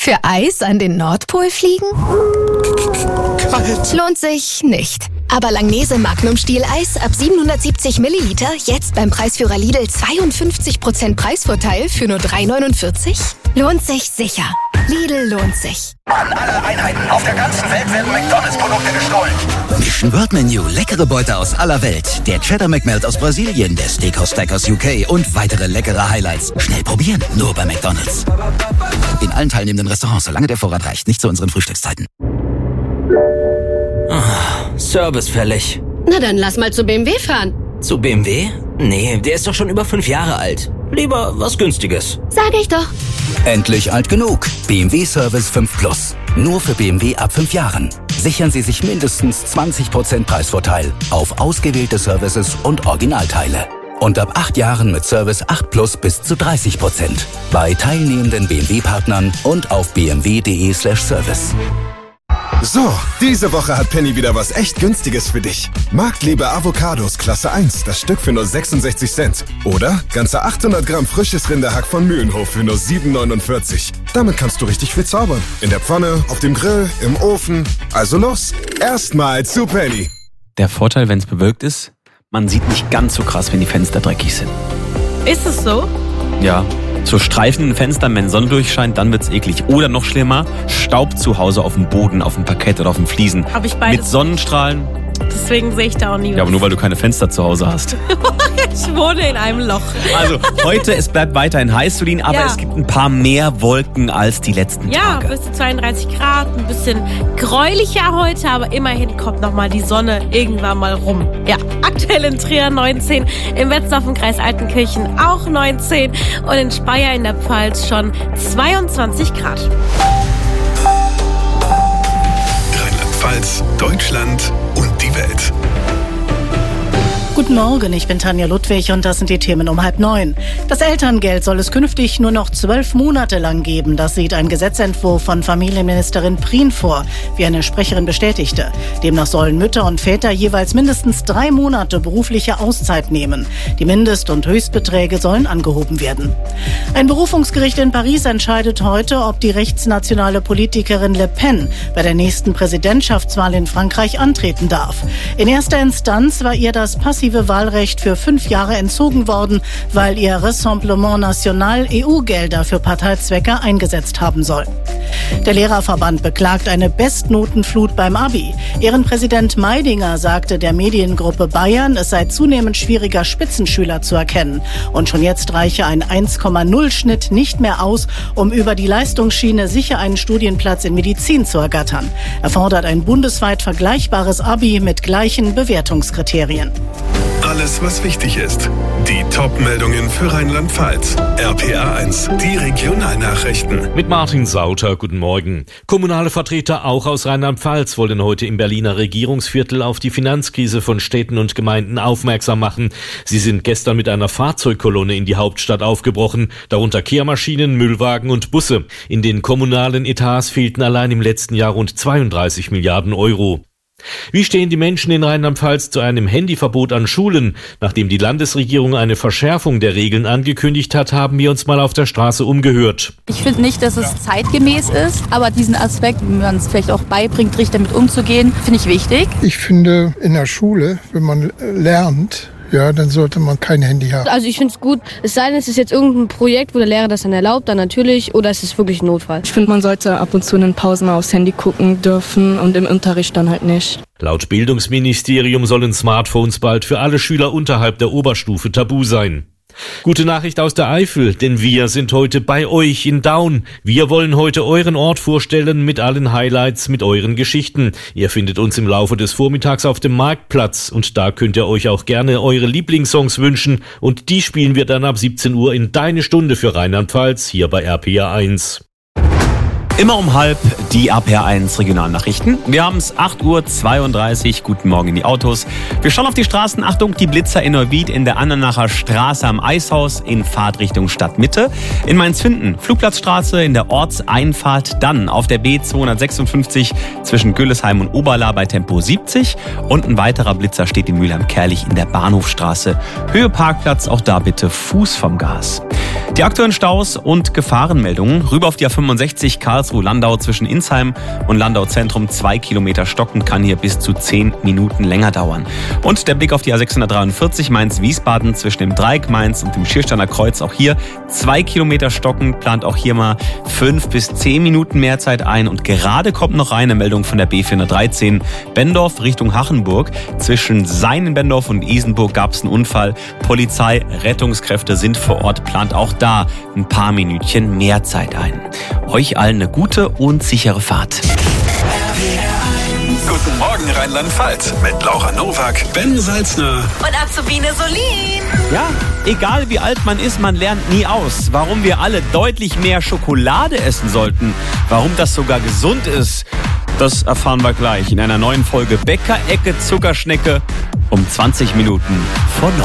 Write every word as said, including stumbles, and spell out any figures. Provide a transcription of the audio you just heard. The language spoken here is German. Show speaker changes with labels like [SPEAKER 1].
[SPEAKER 1] Für Eis an den Nordpol fliegen?
[SPEAKER 2] Kalt.
[SPEAKER 1] Lohnt sich nicht. Aber Langnese Magnum Stieleis ab siebenhundertsiebzig Milliliter jetzt beim Preisführer Lidl zweiundfünfzig Prozent Preisvorteil für nur drei neunundvierzig? Lohnt sich sicher. Lidl lohnt sich.
[SPEAKER 3] An alle Einheiten auf der ganzen Welt werden McDonalds-Produkte gestohlen.
[SPEAKER 4] Mission World Menu, leckere Beute aus aller Welt. Der Cheddar McMelt aus Brasilien, der Steakhouse Stack aus U K und weitere leckere Highlights. Schnell probieren, nur bei McDonalds. In allen teilnehmenden Restaurants, solange der Vorrat reicht, nicht zu unseren Frühstückszeiten.
[SPEAKER 5] Oh, Service fällig.
[SPEAKER 6] Na dann lass mal zu B M W fahren.
[SPEAKER 5] Zu B M W? Nee, der ist doch schon über fünf Jahre alt. Lieber was Günstiges.
[SPEAKER 6] Sag ich doch.
[SPEAKER 4] Endlich alt genug. B M W Service fünf Plus. Nur für B M W ab fünf Jahren. Sichern Sie sich mindestens zwanzig Prozent Preisvorteil auf ausgewählte Services und Originalteile. Und ab acht Jahren mit Service acht Plus bis zu dreißig Prozent. Bei teilnehmenden B M W-Partnern und auf b m w punkt d e slash service.
[SPEAKER 2] So, diese Woche hat Penny wieder was echt Günstiges für dich. Marktliebe Avocados Klasse eins, das Stück für nur sechsundsechzig Cent. Oder ganze achthundert Gramm frisches Rinderhack von Mühlenhof für nur sieben neunundvierzig. Damit kannst du richtig viel zaubern. In der Pfanne, auf dem Grill, im Ofen. Also los, erstmal zu Penny.
[SPEAKER 7] Der Vorteil, wenn es bewölkt ist, man sieht nicht ganz so krass, wenn die Fenster dreckig sind.
[SPEAKER 8] Ist es so?
[SPEAKER 7] Ja. So Streifen in den Fenstern, wenn Sonne durchscheint, dann wird's eklig. Oder noch schlimmer, Staub zu Hause auf dem Boden, auf dem Parkett oder auf den Fliesen.
[SPEAKER 8] Hab ich beides.
[SPEAKER 7] Mit Sonnenstrahlen.
[SPEAKER 8] Deswegen sehe ich da auch nie was.
[SPEAKER 7] Ja, aber nur weil du keine Fenster zu Hause hast.
[SPEAKER 8] Ich wohne in einem Loch.
[SPEAKER 7] Also heute, es bleibt weiterhin heiß, Solin, aber
[SPEAKER 8] ja.
[SPEAKER 7] es gibt ein paar mehr Wolken als die letzten
[SPEAKER 8] ja,
[SPEAKER 7] Tage.
[SPEAKER 8] Ja, bis zu zweiunddreißig Grad, ein bisschen gräulicher heute, aber immerhin kommt nochmal die Sonne irgendwann mal rum. Ja, aktuell in Trier neunzehn, im Wetzlaffenkreis Altenkirchen auch neunzehn und in Speyer in der Pfalz schon zweiundzwanzig Grad.
[SPEAKER 9] Rheinland-Pfalz, Deutschland und die Welt.
[SPEAKER 10] Guten Morgen, ich bin Tanja Ludwig und das sind die Themen um halb neun. Das Elterngeld soll es künftig nur noch zwölf Monate lang geben. Das sieht ein Gesetzentwurf von Familienministerin Prien vor, wie eine Sprecherin bestätigte. Demnach sollen Mütter und Väter jeweils mindestens drei Monate berufliche Auszeit nehmen. Die Mindest- und Höchstbeträge sollen angehoben werden. Ein Berufungsgericht in Paris entscheidet heute, ob die rechtsnationale Politikerin Le Pen bei der nächsten Präsidentschaftswahl in Frankreich antreten darf. In erster Instanz war ihr das passive Wahlrecht für fünf Jahre entzogen worden, weil ihr Rassemblement National E U-Gelder für Parteizwecke eingesetzt haben soll. Der Lehrerverband beklagt eine Bestnotenflut beim Abi. Ehrenpräsident Meidinger sagte der Mediengruppe Bayern, es sei zunehmend schwieriger, Spitzenschüler zu erkennen. Und schon jetzt reiche ein eins Komma null Schnitt nicht mehr aus, um über die Leistungsschiene sicher einen Studienplatz in Medizin zu ergattern. Er fordert ein bundesweit vergleichbares Abi mit gleichen Bewertungskriterien.
[SPEAKER 9] Alles, was wichtig ist. Die Top-Meldungen für Rheinland-Pfalz. R P A eins, die Regionalnachrichten.
[SPEAKER 11] Mit Martin Sauter, guten Morgen. Kommunale Vertreter auch aus Rheinland-Pfalz wollen heute im Berliner Regierungsviertel auf die Finanzkrise von Städten und Gemeinden aufmerksam machen. Sie sind gestern mit einer Fahrzeugkolonne in die Hauptstadt aufgebrochen, darunter Kehrmaschinen, Müllwagen und Busse. In den kommunalen Etats fehlten allein im letzten Jahr rund zweiunddreißig Milliarden Euro. Wie stehen die Menschen in Rheinland-Pfalz zu einem Handyverbot an Schulen? Nachdem die Landesregierung eine Verschärfung der Regeln angekündigt hat, haben wir uns mal auf der Straße umgehört.
[SPEAKER 12] Ich finde nicht, dass es zeitgemäß ist, aber diesen Aspekt, wie man es vielleicht auch beibringt, richtig damit umzugehen, finde ich wichtig.
[SPEAKER 13] Ich finde, in der Schule, wenn man lernt, ja, dann sollte man kein Handy haben.
[SPEAKER 14] Also ich finde es gut, es sei denn, es ist jetzt irgendein Projekt, wo der Lehrer das dann erlaubt, dann natürlich, oder es ist wirklich ein Notfall.
[SPEAKER 15] Ich finde, man sollte ab und zu in den Pausen mal aufs Handy gucken dürfen und im Unterricht dann halt nicht.
[SPEAKER 11] Laut Bildungsministerium sollen Smartphones bald für alle Schüler unterhalb der Oberstufe tabu sein. Gute Nachricht aus der Eifel, denn wir sind heute bei euch in Daun. Wir wollen heute euren Ort vorstellen mit allen Highlights, mit euren Geschichten. Ihr findet uns im Laufe des Vormittags auf dem Marktplatz und da könnt ihr euch auch gerne eure Lieblingssongs wünschen und die spielen wir dann ab siebzehn Uhr in Deine Stunde für Rheinland-Pfalz hier bei R P A eins.
[SPEAKER 7] Immer um halb die R P A eins Regionalnachrichten. Wir haben es acht Uhr zweiunddreißig. Guten Morgen in die Autos. Wir schauen auf die Straßen. Achtung, die Blitzer in Neuwied in der Andernacher Straße am Eishaus in Fahrtrichtung Stadtmitte. In Mainz-Finden, Flugplatzstraße in der Ortseinfahrt. Dann auf der B zweihundertsechsundfünfzig zwischen Güllesheim und Oberla bei Tempo siebzig. Und ein weiterer Blitzer steht in Mülheim-Kerlich in der Bahnhofstraße. Höhe Parkplatz, auch da bitte Fuß vom Gas. Die aktuellen Staus und Gefahrenmeldungen. Rüber auf die A fünfundsechzig Karlsruhe-Landau zwischen Insheim und Landau Zentrum. Zwei Kilometer stocken, kann hier bis zu zehn Minuten länger dauern. Und der Blick auf die A sechshundertdreiundvierzig Mainz-Wiesbaden zwischen dem Dreieck Mainz und dem Schiersteiner Kreuz. Auch hier zwei Kilometer stocken, plant auch hier mal fünf bis zehn Minuten mehr Zeit ein. Und gerade kommt noch eine Meldung von der B vierhundertdreizehn Bendorf Richtung Hachenburg. Zwischen Seinen-Bendorf und Isenburg gab es einen Unfall. Polizei, Rettungskräfte sind vor Ort, plant auch da ein paar Minütchen mehr Zeit ein. Euch allen eine gute und sichere Fahrt.
[SPEAKER 9] Guten Morgen Rheinland-Pfalz mit Laura Nowak, Ben Salzner
[SPEAKER 8] Und Azubine Solin.
[SPEAKER 7] Ja, egal wie alt man ist, man lernt nie aus. Warum wir alle deutlich mehr Schokolade essen sollten, warum das sogar gesund ist, das erfahren wir gleich in einer neuen Folge Bäcker-Ecke Zuckerschnecke um zwanzig Minuten vor neun.